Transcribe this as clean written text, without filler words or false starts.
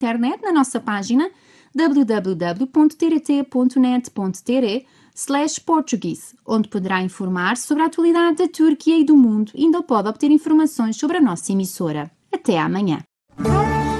internet na nossa página www.trt.net.pt/portuguese, onde poderá informar sobre a atualidade da Turquia e do mundo e ainda pode obter informações sobre a nossa emissora. Até amanhã!